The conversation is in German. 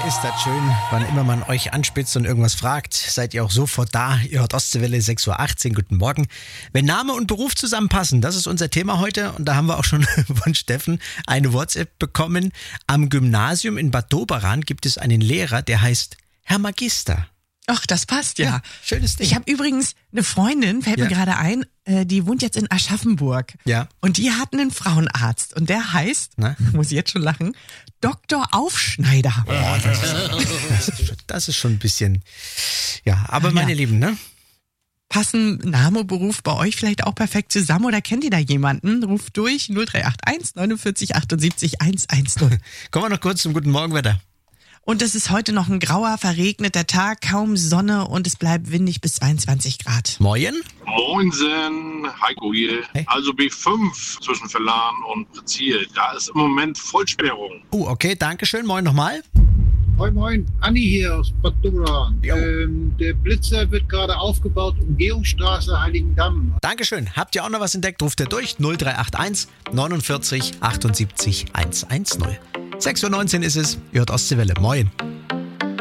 Ist das schön, wann immer man euch anspitzt und irgendwas fragt, seid ihr auch sofort da. Ihr hört Ostseewelle 6.18 Uhr, guten Morgen. Wenn Name und Beruf zusammenpassen, das ist unser Thema heute und da haben wir auch schon von Steffen eine WhatsApp bekommen. Am Gymnasium in Bad Doberan gibt es einen Lehrer, der heißt Herr Magister. Ach, das passt ja. Schönes Ding. Ich habe übrigens eine Freundin, fällt mir gerade ein, die wohnt jetzt in Aschaffenburg. Ja. Und die hat einen Frauenarzt. Und der heißt, muss ich jetzt schon lachen, Dr. Aufschneider. Oh, das ist schon ein bisschen, ja, aber meine Lieben, ne? Passen Name, Beruf bei euch vielleicht auch perfekt zusammen oder kennt ihr da jemanden? Ruft durch 0381 49 78 110. Kommen wir noch kurz zum guten Morgenwetter. Und es ist heute noch ein grauer, verregneter Tag, kaum Sonne und es bleibt windig bis 22 Grad. Moin. Moinsen, Heiko hier. Hey. Also B5 zwischen Verlan und Prezil, da ist im Moment Vollsperrung. Okay, danke schön. Moin nochmal. Moin Moin, Anni hier aus Bad Doberan. Der Blitzer wird gerade aufgebaut, Umgehungsstraße Heiligendamm. Dankeschön. Habt ihr auch noch was entdeckt? Ruft ihr durch 0381 49 78 110. 6.19 Uhr ist es. Ihr hört Ostseewelle. Moin.